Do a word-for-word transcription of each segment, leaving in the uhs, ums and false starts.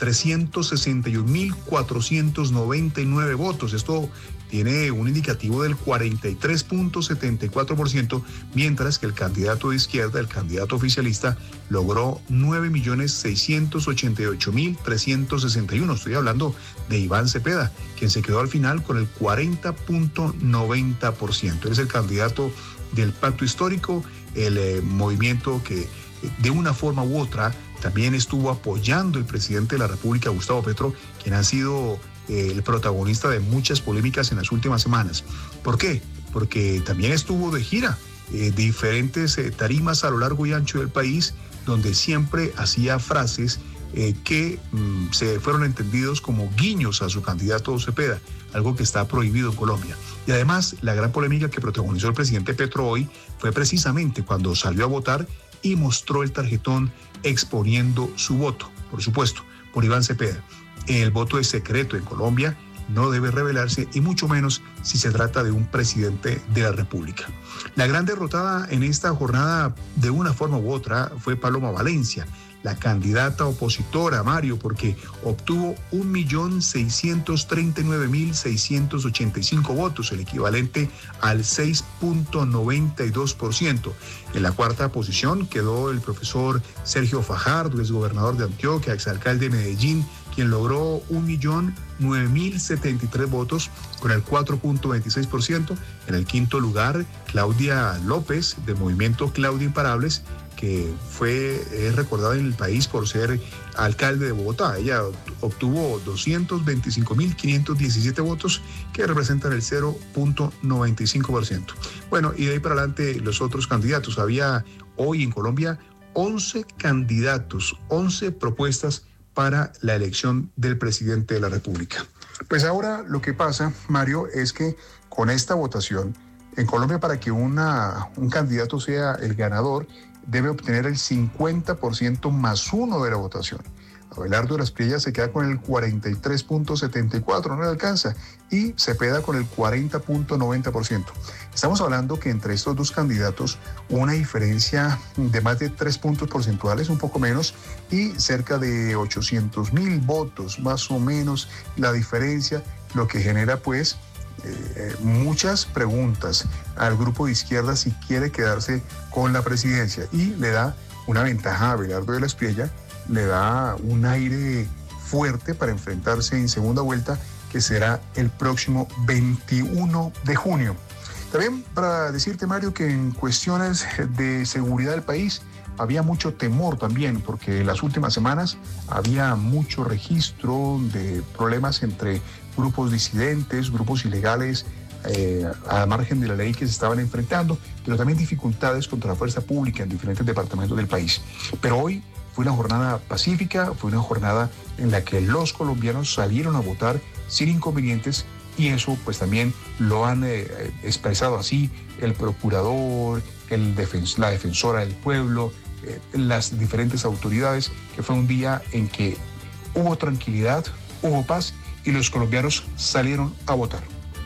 trescientos sesenta y un mil cuatrocientos noventa y nueve votos. Esto tiene un indicativo del cuarenta y tres punto setenta y cuatro por ciento, mientras que el candidato de izquierda, el candidato oficialista, logró nueve millones seiscientos ochenta y ocho mil trescientos sesenta y uno. Estoy hablando de Iván Cepeda, quien se quedó al final con el cuarenta punto noventa por ciento. Él es el candidato del Pacto Histórico, el eh, movimiento que eh, de una forma u otra también estuvo apoyando el presidente de la República, Gustavo Petro, quien ha sido eh, el protagonista de muchas polémicas en las últimas semanas. ¿Por qué? Porque también estuvo de gira, eh, diferentes eh, tarimas a lo largo y ancho del país, donde siempre hacía frases eh, que mm, se fueron entendidos como guiños a su candidato Cepeda, algo que está prohibido en Colombia. Y además, la gran polémica que protagonizó el presidente Petro hoy fue precisamente cuando salió a votar y mostró el tarjetón exponiendo su voto, por supuesto, por Iván Cepeda. El voto es secreto en Colombia, no debe revelarse, y mucho menos si se trata de un presidente de la República. La gran derrotada en esta jornada, de una forma u otra, fue Paloma Valencia, la candidata opositora, Mario, porque obtuvo un millón seiscientos treinta y nueve mil seiscientos ochenta y cinco votos, el equivalente al seis punto noventa y dos por ciento. En la cuarta posición quedó el profesor Sergio Fajardo, exgobernador de Antioquia, exalcalde de Medellín, quien logró un millón nueve mil setenta y tres votos con el cuatro punto veintiséis por ciento. En el quinto lugar, Claudia López, del movimiento Claudia Imparables, que fue es recordada en el país por ser alcalde de Bogotá. Ella obtuvo doscientos veinticinco mil quinientos diecisiete votos, que representan el cero punto noventa y cinco por ciento. Bueno, y de ahí para adelante los otros candidatos. Había hoy en Colombia once candidatos, once propuestas para la elección del presidente de la República. Pues ahora lo que pasa, Mario, es que con esta votación, en Colombia, para que una, un candidato sea el ganador, debe obtener el cincuenta por ciento más uno de la votación. Abelardo de la Espriella se queda con el cuarenta y tres punto setenta y cuatro, no le alcanza, y Cepeda con el cuarenta punto noventa por ciento. Estamos hablando que entre estos dos candidatos una diferencia de más de tres puntos porcentuales, un poco menos, y cerca de ochocientos mil votos, más o menos la diferencia, lo que genera pues eh, muchas preguntas al grupo de izquierda si quiere quedarse con la presidencia, y le da una ventaja a Abelardo de la Espriella, le da un aire fuerte para enfrentarse en segunda vuelta, que será el próximo veintiuno de junio. También para decirte, Mario, que en cuestiones de seguridad del país había mucho temor también, porque en las últimas semanas había mucho registro de problemas entre grupos disidentes, grupos ilegales, eh, a margen de la ley, que se estaban enfrentando, pero también dificultades contra la fuerza pública en diferentes departamentos del país. Pero hoy fue una jornada pacífica, fue una jornada en la que los colombianos salieron a votar sin inconvenientes, y eso pues también lo han eh, expresado así el procurador, el defens- la defensora del pueblo, eh, las diferentes autoridades, que fue un día en que hubo tranquilidad, hubo paz, y los colombianos salieron a votar.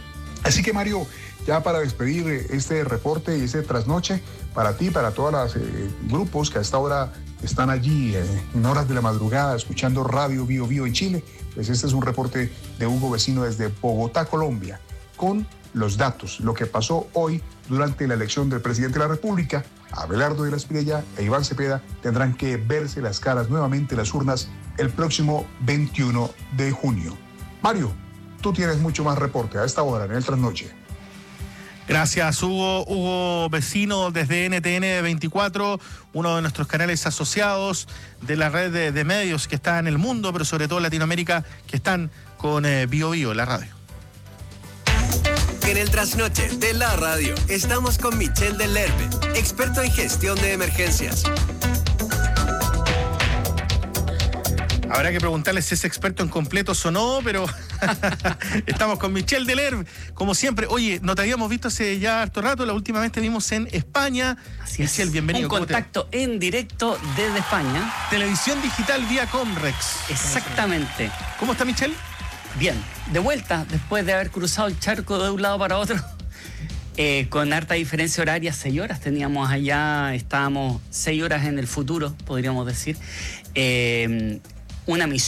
Así que, Mario, ya para despedir este reporte y este trasnoche, para ti, para todos los eh, grupos que a esta hora están allí eh, en horas de la madrugada escuchando Radio Bio Bio en Chile, pues este es un reporte de Hugo Vecino desde Bogotá, Colombia, con los datos, lo que pasó hoy durante la elección del presidente de la República. Abelardo de la Espriella e Iván Cepeda tendrán que verse las caras nuevamente en las urnas el próximo veintiuno de junio. Mario, tú tienes mucho más reporte a esta hora en el trasnoche. Gracias, Hugo. Hugo Vecino desde N T N veinticuatro, uno de nuestros canales asociados de la red de, de medios que está en el mundo, pero sobre todo en Latinoamérica, que están con eh, Bio Bio, la radio. En el trasnoche de la radio estamos con Michel del Lerbe, experto en gestión de emergencias. Habrá que preguntarle si es experto en completos o no, pero estamos con Michel del Lerbe, como siempre. Oye, no te habíamos visto hace ya harto rato, la última vez te vimos en España. Así Michel, es, bienvenido. un contacto te... en directo desde España. Televisión digital vía Comrex. Exactamente. ¿Cómo está, Michel? Bien, de vuelta, después de haber cruzado el charco de un lado para otro, eh, con harta diferencia horaria, seis horas teníamos allá, estábamos seis horas en el futuro, podríamos decir. Eh, una misión